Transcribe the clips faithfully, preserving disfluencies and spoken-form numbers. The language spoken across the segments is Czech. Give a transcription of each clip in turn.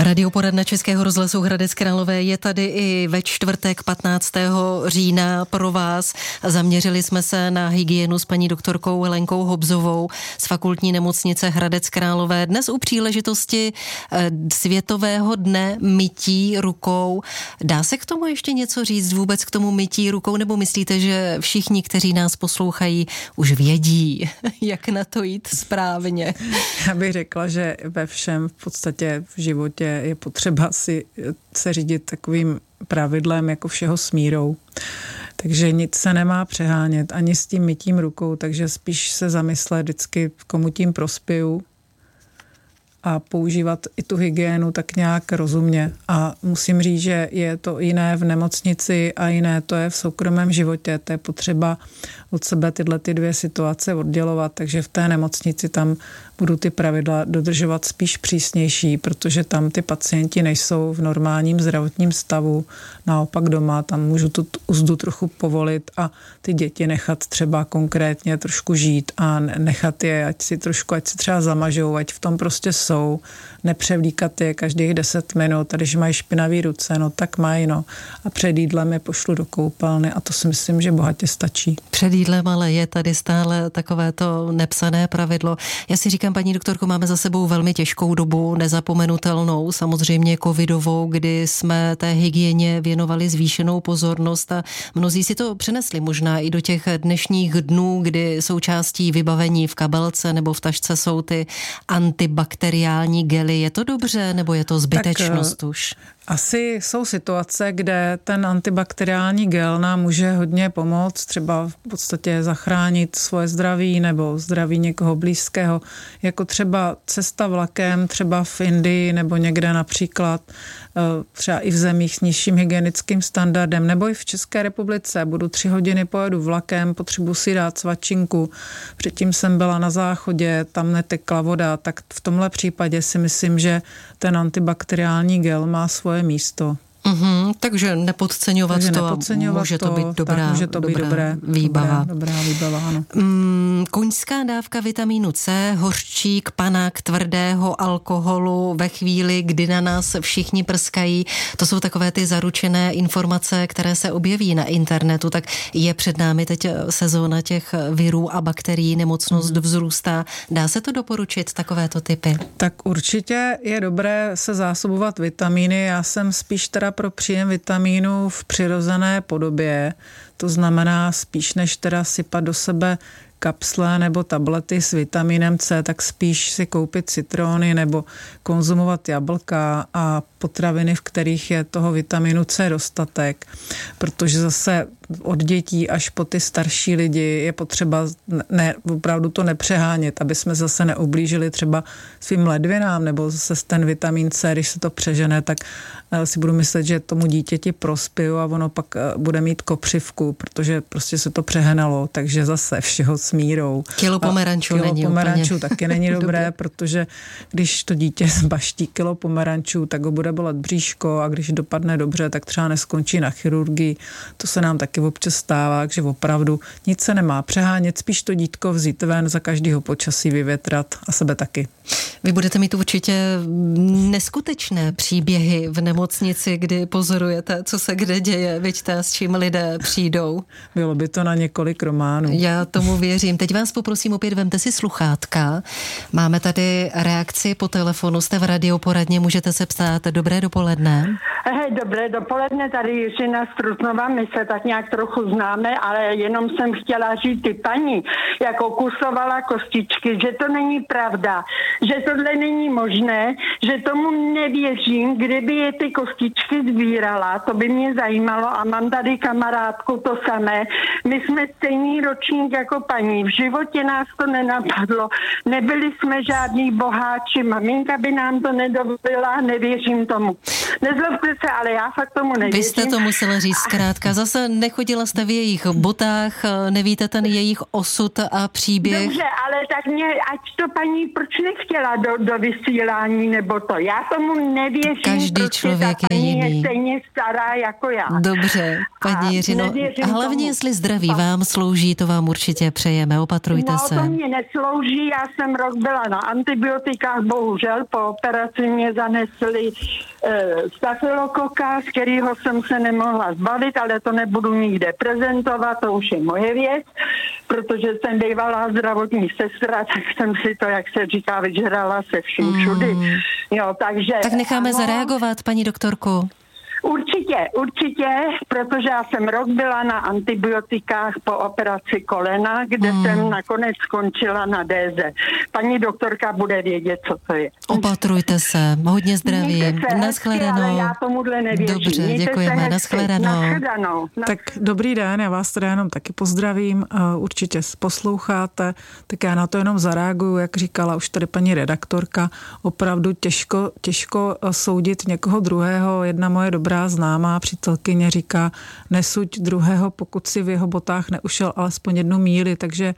Radioporadna Českého rozhlasu Hradec Králové je tady i ve čtvrtek patnáctého října pro vás. Zaměřili jsme se na hygienu s paní doktorkou Lenkou Hobzovou z Fakultní nemocnice Hradec Králové. Dnes u příležitosti Světového dne mytí rukou. Dá se k tomu ještě něco říct vůbec k tomu mytí rukou, nebo myslíte, že všichni, kteří nás poslouchají, už vědí, jak na to jít správně? Já bych řekla, že ve všem v podstatě v životě je potřeba si se řídit takovým pravidlem jako všeho s mírou. Takže nic se nemá přehánět ani s tím mytím rukou, takže spíš se zamyslet vždycky, komu tím prospěju a používat i tu hygienu tak nějak rozumně. A musím říct, že je to jiné v nemocnici a jiné to je v soukromém životě. To je potřeba od sebe tyhle ty dvě situace oddělovat, takže v té nemocnici tam budu ty pravidla dodržovat spíš přísnější, protože tam ty pacienti nejsou v normálním zdravotním stavu, naopak doma, tam můžu tu uzdu trochu povolit a ty děti nechat třeba konkrétně trošku žít a nechat je, ať si trošku, ať si třeba zamažou, ať v tom prostě jsou, nepřevlíkat je každých deset minut, a když mají špinavý ruce, no tak mají, no. A před jídlem je pošlu do koupelny a to si myslím, že bohatě stačí. Před jídlem ale je tady stále takové to nepsané pravidlo. Já si říkám, paní doktorko, máme za sebou velmi těžkou dobu, nezapomenutelnou, samozřejmě covidovou, kdy jsme té hygieně věnovali zvýšenou pozornost a mnozí si to přenesli možná i do těch dnešních dnů, kdy součástí vybavení v kabelce nebo v tašce jsou ty antibakteriální gely. Je to dobře, nebo je to zbytečnost tak, už? Asi jsou situace, kde ten antibakteriální gel nám může hodně pomoct, třeba v podstatě zachránit svoje zdraví nebo zdraví někoho blízkého, jako třeba cesta vlakem, třeba v Indii nebo někde například, třeba i v zemích s nižším hygienickým standardem, nebo i v České republice. Budu tři hodiny pojedu vlakem, potřebuji si dát svačinku, předtím jsem byla na záchodě, tam netekla voda, tak v tomhle případě si myslím, že ten antibakteriální gel má svoje místo. Mm-hmm, takže nepodceňovat takže to nepodceňovat může to, to být dobrá, může to být dobrá dobré, výbava. Dobré, dobrá výbava, ano. Mm, koňská dávka vitamínu C, hořčík, panák tvrdého alkoholu ve chvíli, kdy na nás všichni prskají. To jsou takové ty zaručené informace, které se objeví na internetu. Tak je před námi teď sezóna těch virů a bakterií, nemocnost mm. vzrůstá. Dá se to doporučit, takovéto typy? Tak určitě je dobré se zásobovat vitamíny. Já jsem spíš teda pro příjem vitamínů v přirozené podobě, to znamená spíš než teda sypat do sebe kapsle nebo tablety s vitamínem C, tak spíš si koupit citrony nebo konzumovat jablka a potraviny, v kterých je toho vitaminu C dostatek, protože zase od dětí až po ty starší lidi je potřeba ne, opravdu to nepřehánět, aby jsme zase neublížili třeba svým ledvinám nebo zase ten vitamin C, když se to přežene, tak si budu myslet, že tomu dítěti prospěju a ono pak bude mít kopřivku, protože prostě se to přehnalo, takže zase všeho s mírou. Kilo pomerančů kilo není pomerančů úplně taky není dobré, protože když to dítě zbaští kilo pomerančů, tak ho bude bolet bříško a když dopadne dobře, tak třeba neskončí na chirurgii. To se nám taky občas stává, takže opravdu nic se nemá přehánět, spíš to dítko vzít ven, za každého počasí vyvětrat a sebe taky. Vy budete mít určitě neskutečné příběhy v nemocnici, kdy pozorujete, co se kde děje, vidíte, s čím lidé přijdou. Bylo by to na několik románů. Já tomu věřím. Teď vás poprosím opět, vemte si sluchátka. Máme tady reakci po telefonu, jste v radioporadně, můžete se ptát. Dobré dopoledne. Hej, dobré dopoledne, tady Jiřina Strutnova, my se tak nějak trochu známe, ale jenom jsem chtěla říct ty paní, jako kusovala kostičky, že to není pravda, že tohle není možné, že tomu nevěřím, kdyby je ty kostičky sbírala, to by mě zajímalo a mám tady kamarádku to samé. My jsme stejný ročník jako paní, v životě nás to nenapadlo, nebyli jsme žádný boháči, maminka by nám to nedovolila, nevěřím tomu. Nezlobte se, ale já fakt tomu nevěřím. Vy jste to musela říct zkrátka. Zase nech, nechodila jste v jejich botách, nevíte ten jejich osud a příběh? Dobře, ale tak mě, ať to paní proč nechtěla do, do vysílání nebo to. Já tomu nevěřím. Každý člověk je jiný. Je stejně stará jako já. Dobře, paní Jiřino. A hlavně, tomu. Jestli zdraví vám slouží, to vám určitě přejeme. Opatrujte no, se. No to mě neslouží. Já jsem rok byla na antibiotikách, bohužel. Po operaci mě zanesli e, stafylokoka, z kterého jsem se nemohla zbavit, ale to nebudu nikde prezentovat, to už je moje věc, protože jsem bývalá zdravotní sestra, tak jsem si to, jak se říká, vyžrala se vším všudy. Mm. Jo, takže... Tak necháme ano, zareagovat, paní doktorko. Určitě, určitě, protože já jsem rok byla na antibiotikách po operaci kolena, kde hmm. jsem nakonec skončila na déze. Paní doktorka bude vědět, co to je. Opatrujte se, hodně zdraví. Naschledanou. Já tomuhle nevěřím. Dobře, Mějte děkujeme. Naschledanou. Naschledanou. Tak dobrý den, já vás teda jenom taky pozdravím. Určitě posloucháte, tak já na to jenom zareaguju, jak říkala už tady paní redaktorka. Opravdu těžko, těžko soudit někoho druhého. Jedna moje dobrá známá přítelkyně říká, nesuď druhého, pokud si v jeho botách neušel alespoň jednu míli, takže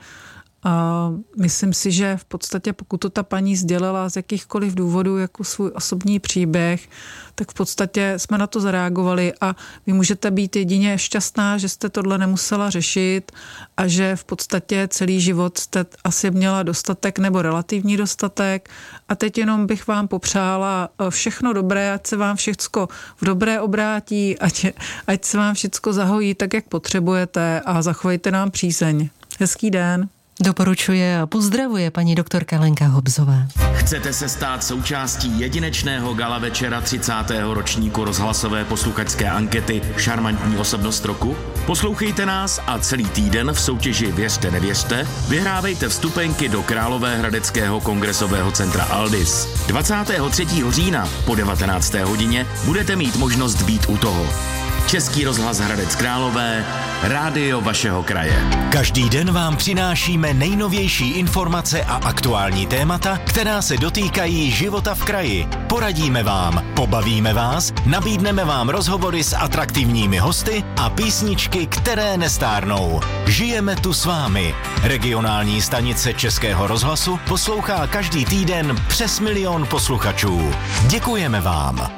uh, myslím si, že v podstatě pokud to ta paní sdělila z jakýchkoliv důvodů jako svůj osobní příběh, tak v podstatě jsme na to zareagovali a vy můžete být jedině šťastná, že jste tohle nemusela řešit a že v podstatě celý život jste asi měla dostatek nebo relativní dostatek a teď jenom bych vám popřála všechno dobré, ať se vám všecko v dobré obrátí, ať, ať se vám všecko zahojí tak, jak potřebujete a zachovejte nám přízeň. Hezký den. Doporučuje a pozdravuje paní doktorka Lenka Hobzová. Chcete se stát součástí jedinečného gala večera třicátého ročníku rozhlasové posluchačské ankety Šarmantní osobnost roku? Poslouchejte nás a celý týden v soutěži Věřte, nevěřte vyhrávejte vstupenky do Královéhradeckého kongresového centra Aldis. dvacátého třetího října po devatenácté hodině budete mít možnost být u toho. Český rozhlas Hradec Králové, rádio vašeho kraje. Každý den vám přinášíme nejnovější informace a aktuální témata, která se dotýkají života v kraji. Poradíme vám, pobavíme vás, nabídneme vám rozhovory s atraktivními hosty a písničky, které nestárnou. Žijeme tu s vámi. Regionální stanice Českého rozhlasu poslouchá každý týden přes milion posluchačů. Děkujeme vám.